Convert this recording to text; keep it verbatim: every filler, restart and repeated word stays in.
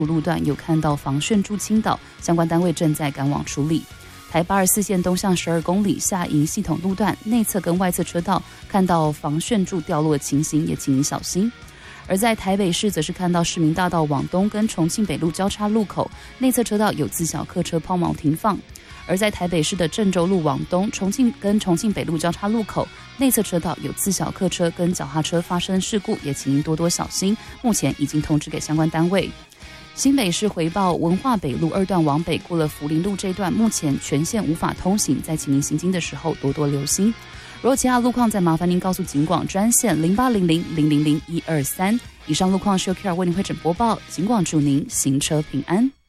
路段有看到防汛柱倾倒，相关单位正在赶往处理。台八十四线东向十二公里下营系统路段内侧跟外侧车道看到防汛柱掉落的情形，也请您小心。而在台北市则是看到市民大道往东跟重庆北路交叉路口内侧车道有自小客车抛锚停放。而在台北市的郑州路往东，重庆跟重庆北路交叉路口内侧车道有自小客车跟脚踏车发生事故，也请您多多小心。目前已经通知给相关单位。新北市回报文化北路二段往北过了福林路这段，目前全线无法通行，在请您行经的时候多多留心。如果其他路况，再麻烦您告诉警广专线零八零零零零零一二三。以上路况是由 Q R 为您会诊播报，警广祝您行车平安。